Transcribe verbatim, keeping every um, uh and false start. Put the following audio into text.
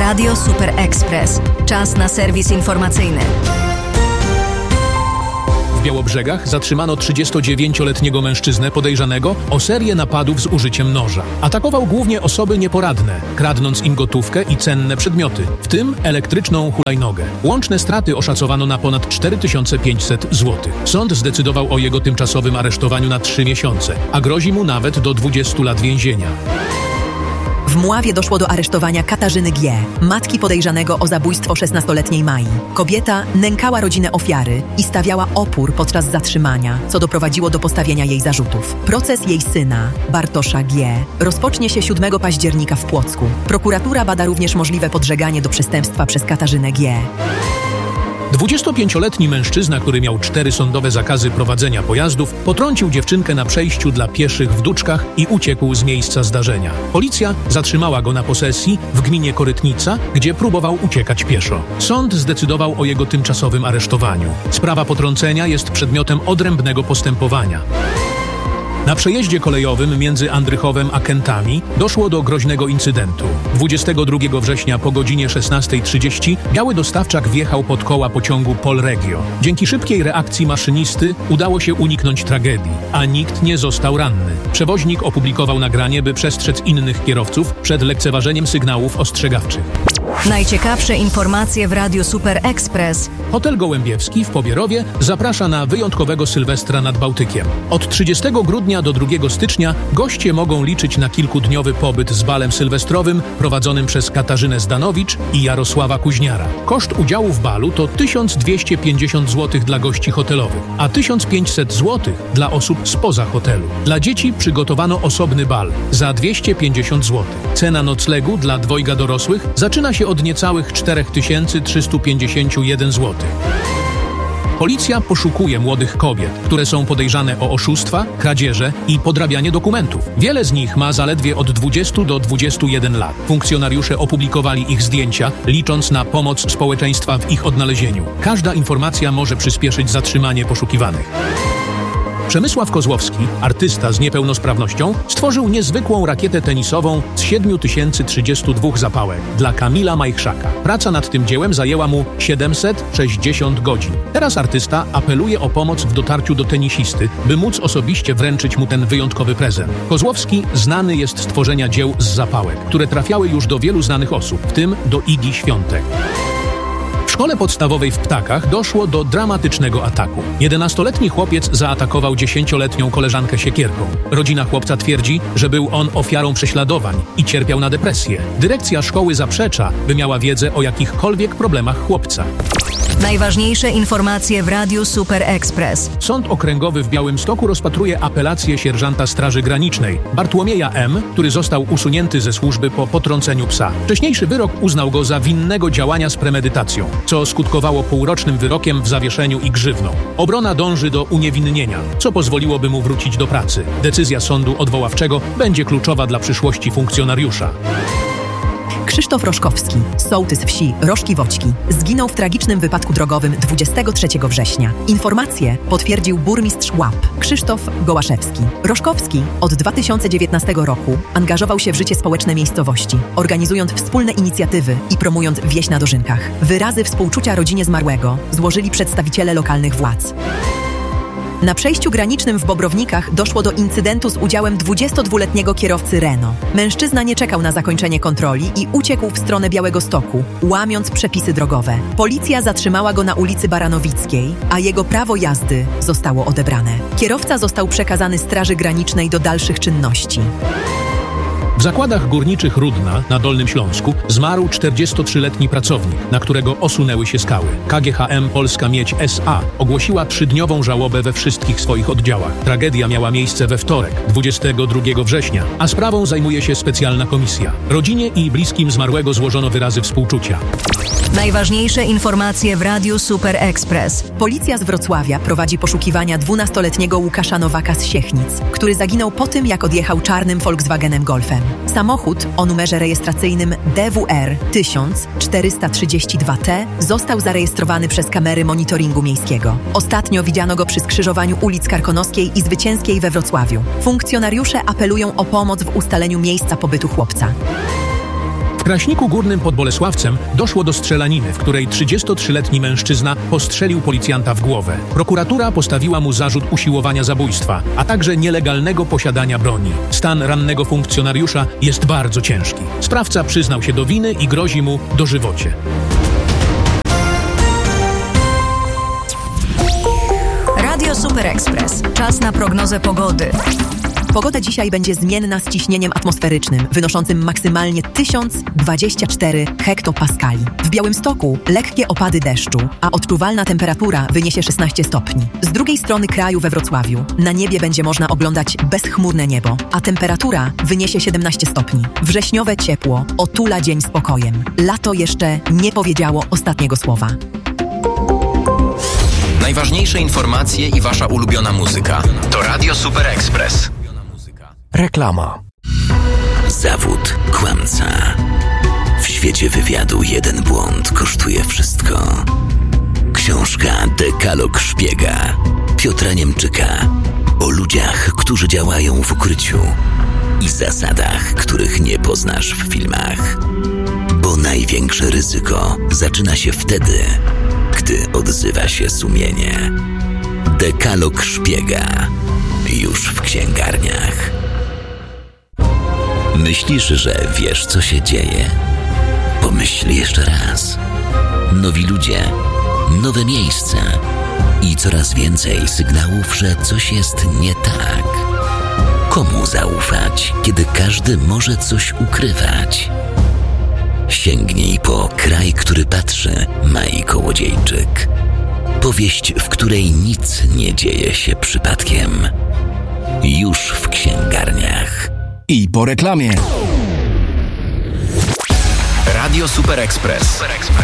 Radio Super Express. Czas na serwis informacyjny. W Białobrzegach zatrzymano trzydziestodziewięcioletniego mężczyznę podejrzanego o serię napadów z użyciem noża. Atakował głównie osoby nieporadne, kradnąc im gotówkę i cenne przedmioty, w tym elektryczną hulajnogę. Łączne straty oszacowano na ponad cztery tysiące pięćset złotych. Sąd zdecydował o jego tymczasowym aresztowaniu na trzy miesiące, a grozi mu nawet do dwudziestu lat więzienia. W Mławie doszło do aresztowania Katarzyny G., matki podejrzanego o zabójstwo szesnastoletniej Mai. Kobieta nękała rodzinę ofiary i stawiała opór podczas zatrzymania, co doprowadziło do postawienia jej zarzutów. Proces jej syna, Bartosza G., rozpocznie się siódmego października w Płocku. Prokuratura bada również możliwe podżeganie do przestępstwa przez Katarzynę G. dwudziestopięcioletni mężczyzna, który miał cztery sądowe zakazy prowadzenia pojazdów, potrącił dziewczynkę na przejściu dla pieszych w Duczkach i uciekł z miejsca zdarzenia. Policja zatrzymała go na posesji w gminie Korytnica, gdzie próbował uciekać pieszo. Sąd zdecydował o jego tymczasowym aresztowaniu. Sprawa potrącenia jest przedmiotem odrębnego postępowania. Na przejeździe kolejowym między Andrychowem a Kętami doszło do groźnego incydentu. dwudziestego drugiego września po godzinie szesnastej trzydzieści biały dostawczak wjechał pod koła pociągu Polregio. Dzięki szybkiej reakcji maszynisty udało się uniknąć tragedii, a nikt nie został ranny. Przewoźnik opublikował nagranie, by przestrzec innych kierowców przed lekceważeniem sygnałów ostrzegawczych. Najciekawsze informacje w Radiu Super Express. Hotel Gołębiewski w Pobierowie zaprasza na wyjątkowego Sylwestra nad Bałtykiem. Od trzydziestego grudnia do drugiego stycznia goście mogą liczyć na kilkudniowy pobyt z balem sylwestrowym prowadzonym przez Katarzynę Zdanowicz i Jarosława Kuźniara. Koszt udziału w balu to tysiąc dwieście pięćdziesiąt złotych dla gości hotelowych, a tysiąc pięćset złotych dla osób spoza hotelu. Dla dzieci przygotowano osobny bal za dwieście pięćdziesiąt złotych. Cena noclegu dla dwojga dorosłych zaczyna się od niecałych cztery tysiące trzysta pięćdziesiąt jeden złotych. Policja poszukuje młodych kobiet, które są podejrzane o oszustwa, kradzieże i podrabianie dokumentów. Wiele z nich ma zaledwie od dwudziestu do dwudziestu jeden lat. Funkcjonariusze opublikowali ich zdjęcia, licząc na pomoc społeczeństwa w ich odnalezieniu. Każda informacja może przyspieszyć zatrzymanie poszukiwanych. Przemysław Kozłowski, artysta z niepełnosprawnością, stworzył niezwykłą rakietę tenisową z siedmiu tysięcy trzydziestu dwóch zapałek dla Kamila Majchrzaka. Praca nad tym dziełem zajęła mu siedemset sześćdziesiąt godzin. Teraz artysta apeluje o pomoc w dotarciu do tenisisty, by móc osobiście wręczyć mu ten wyjątkowy prezent. Kozłowski znany jest z tworzenia dzieł z zapałek, które trafiały już do wielu znanych osób, w tym do Igi Świątek. W szkole podstawowej w Ptakach doszło do dramatycznego ataku. jedenastoletni chłopiec zaatakował dziesięcioletnią koleżankę siekierką. Rodzina chłopca twierdzi, że był on ofiarą prześladowań i cierpiał na depresję. Dyrekcja szkoły zaprzecza, by miała wiedzę o jakichkolwiek problemach chłopca. Najważniejsze informacje w Radiu Super Express. Sąd Okręgowy w Białymstoku rozpatruje apelację sierżanta Straży Granicznej Bartłomieja M., który został usunięty ze służby po potrąceniu psa. Wcześniejszy wyrok uznał go za winnego działania z premedytacją, co skutkowało półrocznym wyrokiem w zawieszeniu i grzywną. Obrona dąży do uniewinnienia, co pozwoliłoby mu wrócić do pracy. Decyzja sądu odwoławczego będzie kluczowa dla przyszłości funkcjonariusza. Krzysztof Roszkowski, sołtys wsi Roszki-Woćki, zginął w tragicznym wypadku drogowym dwudziestego trzeciego września. Informację potwierdził burmistrz Łap, Krzysztof Gołaszewski. Roszkowski od dwa tysiące dziewiętnastego roku angażował się w życie społeczne miejscowości, organizując wspólne inicjatywy i promując wieś na Dożynkach. Wyrazy współczucia rodzinie zmarłego złożyli przedstawiciele lokalnych władz. Na przejściu granicznym w Bobrownikach doszło do incydentu z udziałem dwudziestodwuletniego kierowcy Renault. Mężczyzna nie czekał na zakończenie kontroli i uciekł w stronę Białegostoku, łamiąc przepisy drogowe. Policja zatrzymała go na ulicy Baranowickiej, a jego prawo jazdy zostało odebrane. Kierowca został przekazany Straży Granicznej do dalszych czynności. W zakładach górniczych Rudna na Dolnym Śląsku zmarł czterdziestotrzyletni pracownik, na którego osunęły się skały. K G H M Polska Miedź S A ogłosiła trzydniową żałobę we wszystkich swoich oddziałach. Tragedia miała miejsce we wtorek, dwudziestego drugiego września, a sprawą zajmuje się specjalna komisja. Rodzinie i bliskim zmarłego złożono wyrazy współczucia. Najważniejsze informacje w Radiu Super Express. Policja z Wrocławia prowadzi poszukiwania dwunastoletniego Łukasza Nowaka z Siechnic, który zaginął po tym, jak odjechał czarnym Volkswagenem Golfem. Samochód o numerze rejestracyjnym D W R tysiąc czterysta trzydzieści dwa T został zarejestrowany przez kamery monitoringu miejskiego. Ostatnio widziano go przy skrzyżowaniu ulic Karkonoskiej i Zwycięskiej we Wrocławiu. Funkcjonariusze apelują o pomoc w ustaleniu miejsca pobytu chłopca. W Kraśniku Górnym pod Bolesławcem doszło do strzelaniny, w której trzydziestotrzyletni mężczyzna postrzelił policjanta w głowę. Prokuratura postawiła mu zarzut usiłowania zabójstwa, a także nielegalnego posiadania broni. Stan rannego funkcjonariusza jest bardzo ciężki. Sprawca przyznał się do winy i grozi mu dożywocie. Radio Super Express. Czas na prognozę pogody. Pogoda dzisiaj będzie zmienna z ciśnieniem atmosferycznym, wynoszącym maksymalnie tysiąc dwadzieścia cztery hektopaskali. W Białymstoku lekkie opady deszczu, a odczuwalna temperatura wyniesie szesnaście stopni. Z drugiej strony kraju we Wrocławiu na niebie będzie można oglądać bezchmurne niebo, a temperatura wyniesie siedemnaście stopni. Wrześniowe ciepło otula dzień spokojem. Lato jeszcze nie powiedziało ostatniego słowa. Najważniejsze informacje i wasza ulubiona muzyka to Radio Super Express. Reklama. Zawód kłamca. W świecie wywiadu jeden błąd kosztuje wszystko. Książka Dekalog Szpiega Piotra Niemczyka o ludziach, którzy działają w ukryciu i zasadach, których nie poznasz w filmach. Bo największe ryzyko zaczyna się wtedy, gdy odzywa się sumienie. Dekalog Szpiega już w księgarniach. Myślisz, że wiesz, co się dzieje? Pomyśl jeszcze raz. Nowi ludzie, nowe miejsca i coraz więcej sygnałów, że coś jest nie tak. Komu zaufać, kiedy każdy może coś ukrywać? Sięgnij po Kraj, który patrzy, Mai Kołodziejczyk. Powieść, w której nic nie dzieje się przypadkiem. Już w księgarniach. I po reklamie. Radio Super Express.